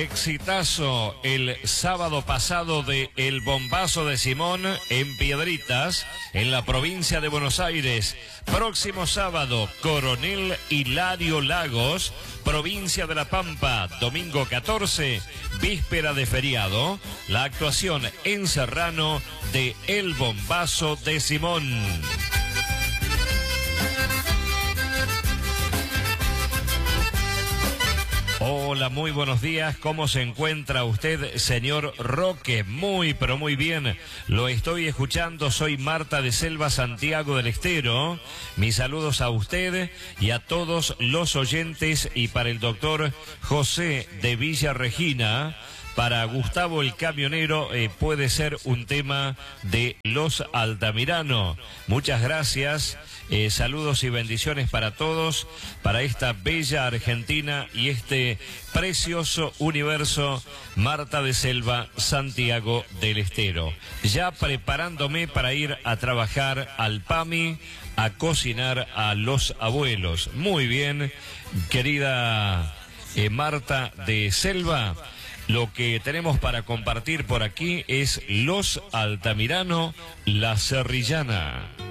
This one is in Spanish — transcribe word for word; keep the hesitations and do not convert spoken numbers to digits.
Exitazo el sábado pasado de El Bombazo de Simón en Piedritas, en la provincia de Buenos Aires. Próximo sábado, Coronel Hilario Lagos, provincia de La Pampa, domingo catorce, víspera de feriado, la actuación en Serrano de El Bombazo de Simón. Hola, muy buenos días. ¿Cómo se encuentra usted, señor Roque? Muy, pero muy bien. Lo estoy escuchando. Soy Marta de Selva, Santiago del Estero. Mis saludos a usted y a todos los oyentes, y para el doctor José de Villa Regina. Para Gustavo el Camionero eh, puede ser un tema de Los Altamirano. Muchas gracias. Eh, saludos y bendiciones para todos, para esta bella Argentina y este precioso universo. Marta de Selva, Santiago del Estero. Ya preparándome para ir a trabajar al PAMI, a cocinar a los abuelos. Muy bien, querida eh, Marta de Selva. Lo que tenemos para compartir por aquí es Los Altamirano, La Serrillana.